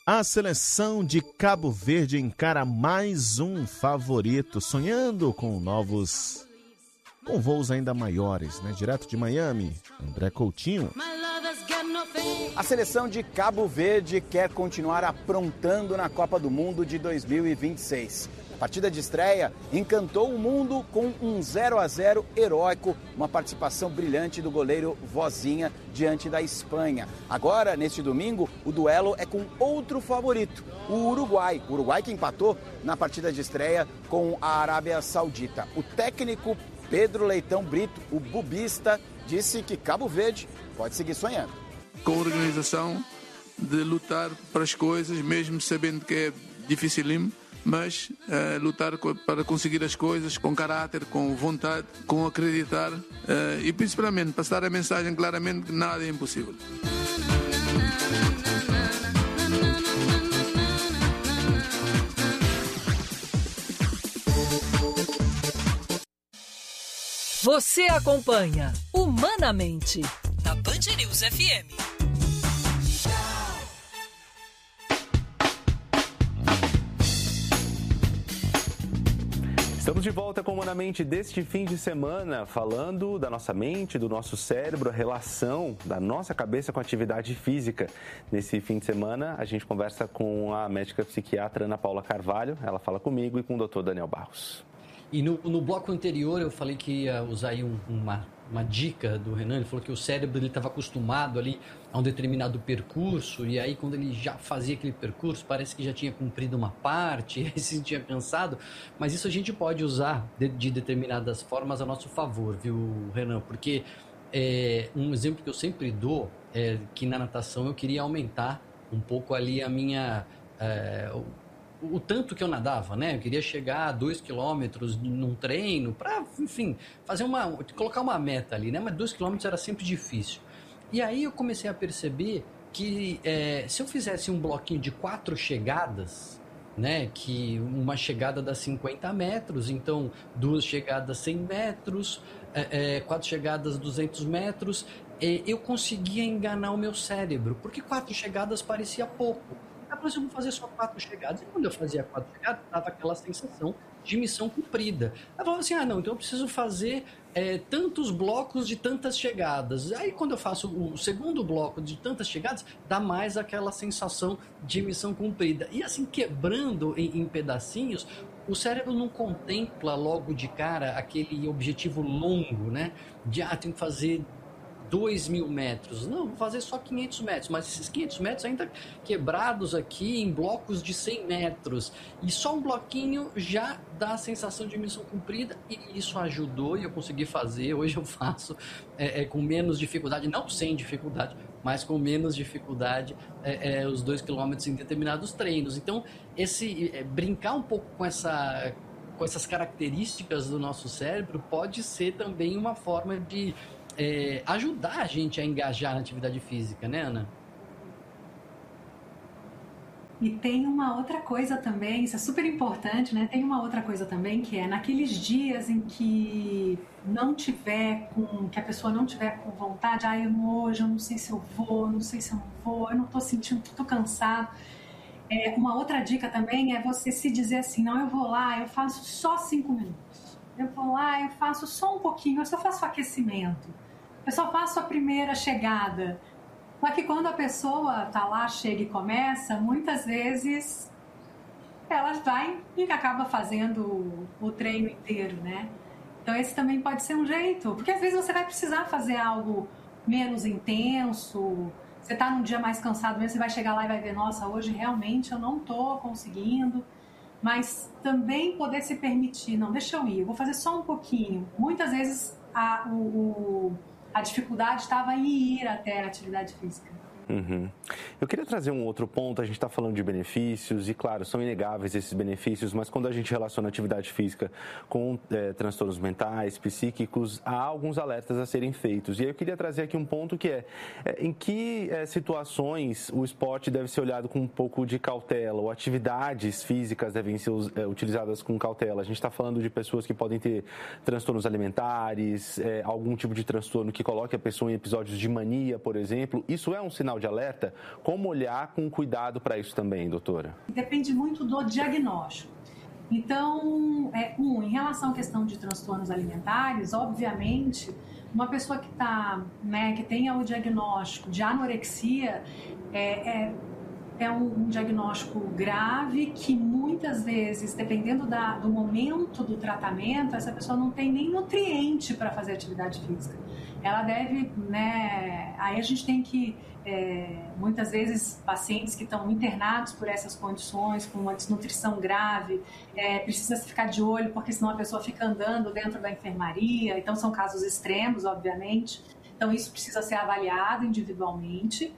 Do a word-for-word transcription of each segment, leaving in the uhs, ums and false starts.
A seleção de Cabo Verde encara mais um favorito, sonhando com novos, com voos ainda maiores, né? Direto de Miami, André Coutinho. A seleção de Cabo Verde quer continuar aprontando na Copa do Mundo de dois mil e vinte e seis. A partida de estreia encantou o mundo com um zero a zero heróico, uma participação brilhante do goleiro Vozinha diante da Espanha. Agora, neste domingo, o duelo é com outro favorito, o Uruguai. O Uruguai que empatou na partida de estreia com a Arábia Saudita. O técnico Pedro Leitão Brito, o bubista, disse que Cabo Verde pode seguir sonhando. Com organização, de lutar para as coisas, mesmo sabendo que é dificílimo, mas uh, lutar para conseguir as coisas com caráter, com vontade, com acreditar uh, e principalmente passar a mensagem claramente que nada é impossível. Você acompanha Humanamente na Band News F M. Estamos de volta com Humanamente deste fim de semana, falando da nossa mente, do nosso cérebro, a relação da nossa cabeça com a atividade física. Nesse fim de semana, a gente conversa com a médica psiquiatra Ana Paula Carvalho, ela fala comigo e com o doutor Daniel Barros. E no, no bloco anterior eu falei que ia usar aí um, uma, uma dica do Renan, ele falou que o cérebro estava acostumado ali a um determinado percurso, e aí quando ele já fazia aquele percurso, parece que já tinha cumprido uma parte, aí se sentia cansado, mas isso a gente pode usar de, de determinadas formas a nosso favor, viu, Renan? Porque é, um exemplo que eu sempre dou é que na natação eu queria aumentar um pouco ali a minha... É, o tanto que eu nadava, né? Eu queria chegar a dois quilômetros num treino para, enfim, fazer uma, colocar uma meta ali, né? Mas dois quilômetros era sempre difícil. E aí eu comecei a perceber que é, se eu fizesse um bloquinho de quatro chegadas, né? Que uma chegada dá cinquenta metros, então duas chegadas cem metros, é, é, quatro chegadas duzentos metros, é, eu conseguia enganar o meu cérebro, porque quatro chegadas parecia pouco. Depois eu vou fazer só quatro chegadas. E quando eu fazia quatro chegadas, dava aquela sensação de missão cumprida. Aí eu falava assim, ah, não, então eu preciso fazer é, tantos blocos de tantas chegadas. Aí quando eu faço o segundo bloco de tantas chegadas, dá mais aquela sensação de missão cumprida. E assim, quebrando em, em pedacinhos, o cérebro não contempla logo de cara aquele objetivo longo, né? De, ah, tenho que fazer dois mil metros. Não, vou fazer só quinhentos metros, mas esses quinhentos metros ainda quebrados aqui em blocos de cem metros. E só um bloquinho já dá a sensação de missão cumprida, e isso ajudou e eu consegui fazer. Hoje eu faço é, é, com menos dificuldade, não sem dificuldade, mas com menos dificuldade é, é, os dois quilômetros em determinados treinos. Então, esse é, brincar um pouco com essa... com essas características do nosso cérebro pode ser também uma forma de É, ajudar a gente a engajar na atividade física, né, Ana? E tem uma outra coisa também, isso é super importante, né? Tem uma outra coisa também, que é naqueles dias em que não tiver com, que a pessoa não tiver com vontade, ah, eu não, hoje eu não sei se eu vou, não sei se eu não vou, eu não tô sentindo, tô cansado. É, uma outra dica também é você se dizer assim, não, eu vou lá, eu faço só cinco minutos. Eu vou lá, eu faço só um pouquinho, eu só faço aquecimento. Eu só faço a primeira chegada. Só que quando a pessoa tá lá, chega e começa, muitas vezes ela vai e acaba fazendo o treino inteiro, né? Então esse também pode ser um jeito, porque às vezes você vai precisar fazer algo menos intenso, você tá num dia mais cansado mesmo, você vai chegar lá e vai ver, nossa, hoje realmente eu não tô conseguindo, mas também poder se permitir, não, deixa eu ir, eu vou fazer só um pouquinho. Muitas vezes a, o, o, a dificuldade estava em ir até a atividade física. Uhum. Eu queria trazer um outro ponto, a gente está falando de benefícios e, claro, são inegáveis esses benefícios, mas quando a gente relaciona a atividade física com é, transtornos mentais, psíquicos, há alguns alertas a serem feitos. E aí eu queria trazer aqui um ponto que é, é em que é, situações o esporte deve ser olhado com um pouco de cautela, ou atividades físicas devem ser é, utilizadas com cautela. A gente está falando de pessoas que podem ter transtornos alimentares, é, algum tipo de transtorno que coloque a pessoa em episódios de mania, por exemplo. Isso é um sinal sinal de alerta, como olhar com cuidado para isso também, doutora? Depende muito do diagnóstico. Então, é, um, em relação à questão de transtornos alimentares, obviamente, uma pessoa que, tá, né, que tenha o diagnóstico de anorexia é, é, é um, um diagnóstico grave que muitas vezes, dependendo da, do momento do tratamento, essa pessoa não tem nem nutriente para fazer atividade física. Ela deve, né, aí a gente tem que, é, muitas vezes, pacientes que estão internados por essas condições, com uma desnutrição grave, é, precisa se ficar de olho, porque senão a pessoa fica andando dentro da enfermaria, então são casos extremos, obviamente, então isso precisa ser avaliado individualmente.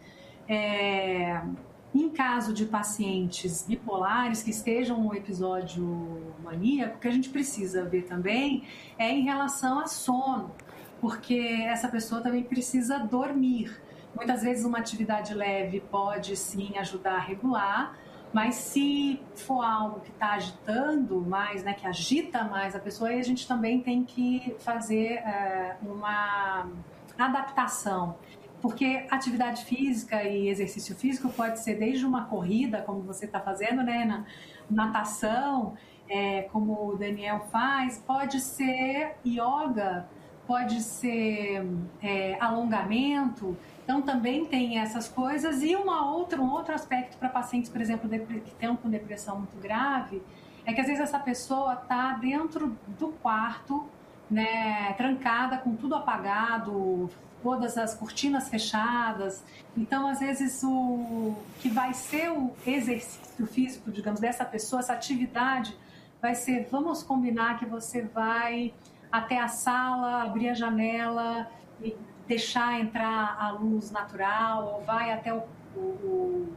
É, em caso de pacientes bipolares que estejam no episódio maníaco, o que a gente precisa ver também é em relação a sono, porque essa pessoa também precisa dormir. Muitas vezes uma atividade leve pode sim ajudar a regular, mas se for algo que está agitando mais, né, que agita mais a pessoa, aí a gente também tem que fazer é, uma adaptação. Porque atividade física e exercício físico pode ser desde uma corrida, como você está fazendo, né, na natação, é, como o Daniel faz, pode ser yoga, pode ser é, alongamento. Então também tem essas coisas. E uma outra, um outro aspecto para pacientes, por exemplo, que estão com depressão muito grave, é que às vezes essa pessoa está dentro do quarto, né, trancada, com tudo apagado, todas as cortinas fechadas. Então, às vezes, o que vai ser o exercício físico, digamos, dessa pessoa, essa atividade, vai ser, vamos combinar que você vai até a sala, abrir a janela e deixar entrar a luz natural, ou vai até o, o, o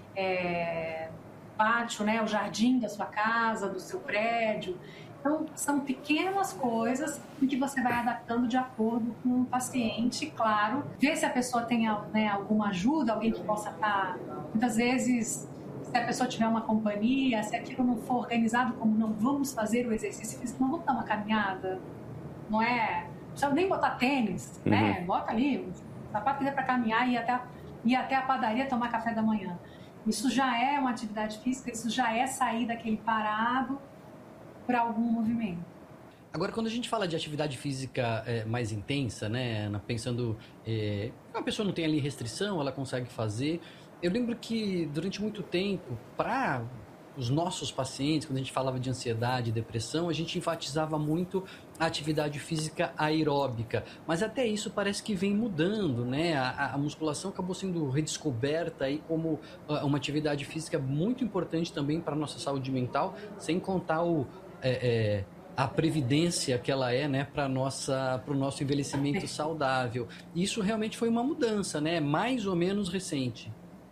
é, pátio, né, o jardim da sua casa, do seu prédio. Então, são pequenas coisas em que você vai adaptando de acordo com o paciente, claro. Ver se a pessoa tem, né, alguma ajuda, alguém que possa estar... Muitas vezes, se a pessoa tiver uma companhia, se aquilo não for organizado como não vamos fazer o exercício físico, não vamos dar uma caminhada, não é? Não precisa nem botar tênis, uhum. né? Bota ali, um sapato que dê para caminhar e ir até, ir até a padaria tomar café da manhã. Isso já é uma atividade física, isso já é sair daquele parado para algum movimento. Agora, quando a gente fala de atividade física é, mais intensa, né, Ana, pensando é, que uma pessoa não tem ali restrição, ela consegue fazer. Eu lembro que durante muito tempo, para os nossos pacientes, quando a gente falava de ansiedade e depressão, a gente enfatizava muito a atividade física aeróbica. Mas até isso parece que vem mudando, né? A, a musculação acabou sendo redescoberta aí como uma atividade física muito importante também para a nossa saúde mental, sem contar o É, é, a previdência que ela é, né, para nossa, para o nosso envelhecimento saudável. Isso realmente foi uma mudança, né, mais ou menos recente.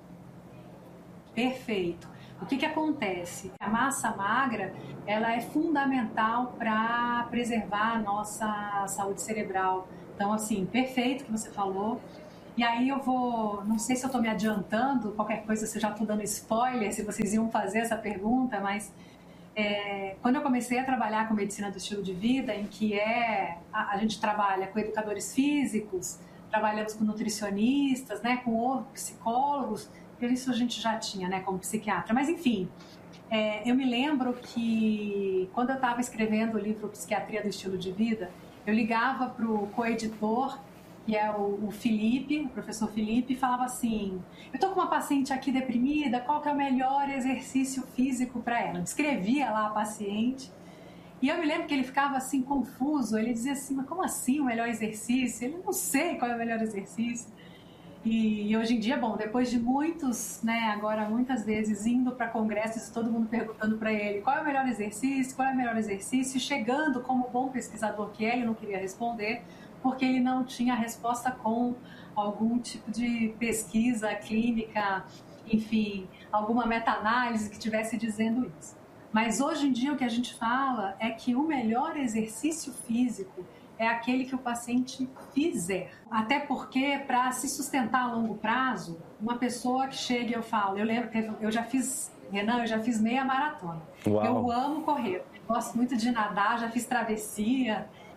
Perfeito. O que que acontece? A massa magra, ela é fundamental para preservar a nossa saúde cerebral. Então, assim, perfeito o que você falou. E aí eu vou, não sei se eu estou me adiantando, qualquer coisa, se eu já estou dando spoiler, se vocês iam fazer essa pergunta, mas É, quando eu comecei a trabalhar com medicina do estilo de vida, em que é, a, a gente trabalha com educadores físicos, trabalhamos com nutricionistas, né, com psicólogos, isso a gente já tinha, né, como psiquiatra. Mas, enfim, é, eu me lembro que quando eu estava escrevendo o livro Psiquiatria do Estilo de Vida, eu ligava para o coeditor, que é o, o Felipe, o professor Felipe, e falava assim: eu estou com uma paciente aqui deprimida, qual que é o melhor exercício físico para ela? Eu descrevia lá a paciente, e eu me lembro que ele ficava assim confuso, ele dizia assim: mas como assim o melhor exercício? Ele não sei qual é o melhor exercício. E, e hoje em dia, bom, depois de muitos, né, agora muitas vezes indo para congressos e todo mundo perguntando para ele qual é o melhor exercício, qual é o melhor exercício, chegando como bom pesquisador que é, ele não queria responder, porque ele não tinha resposta com algum tipo de pesquisa clínica, enfim, alguma meta-análise que estivesse dizendo isso. Mas hoje em dia o que a gente fala é que o melhor exercício físico é aquele que o paciente fizer. Até porque, para se sustentar a longo prazo, uma pessoa que chega e eu falo, eu lembro, eu já fiz, Renan, eu já fiz meia maratona. Uau. Eu amo correr, gosto muito de nadar, já fiz travessia.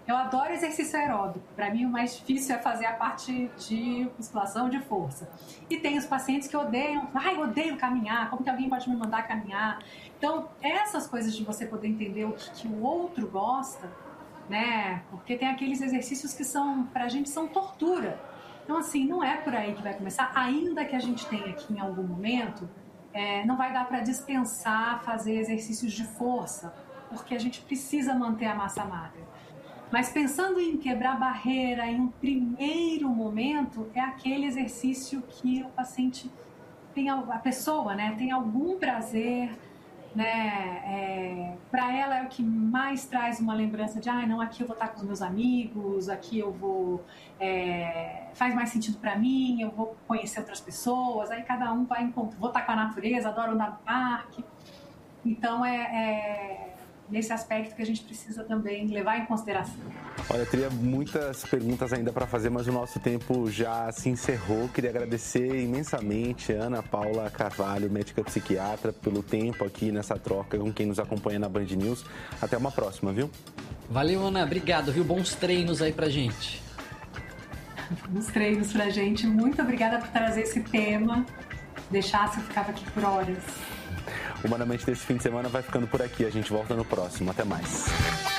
Eu adoro exercício aeróbico. Para mim, o mais difícil é fazer a parte de musculação de força. E tem os pacientes que odeiam, ai, eu odeio caminhar, como que alguém pode me mandar caminhar? Então, essas coisas de você poder entender o que, que o outro gosta, né? Porque tem aqueles exercícios que são, pra gente, são tortura. Então, assim, não é por aí que vai começar, ainda que a gente tenha aqui em algum momento, é, não vai dar para dispensar fazer exercícios de força, porque a gente precisa manter a massa magra. Mas pensando em quebrar barreira em um primeiro momento, é aquele exercício que o paciente tem, a pessoa, né, tem algum prazer, né, é, para ela é o que mais traz uma lembrança de, ah, não, aqui eu vou estar com os meus amigos, aqui eu vou, é, faz mais sentido para mim, eu vou conhecer outras pessoas, aí cada um vai encontrar, vou estar com a natureza, adoro andar no parque. Então é, é nesse aspecto que a gente precisa também levar em consideração. Olha, eu teria muitas perguntas ainda para fazer, mas o nosso tempo já se encerrou. Queria agradecer imensamente a Ana Paula Carvalho, médica psiquiatra, pelo tempo aqui nessa troca com quem nos acompanha na Band News. Até uma próxima, viu? Valeu, Ana. Obrigado, viu? Bons treinos aí pra gente. Bons treinos pra gente. Muito obrigada por trazer esse tema. Deixasse, eu ficava aqui por horas. Humanamente desse fim de semana vai ficando por aqui. A gente volta no próximo. Até mais.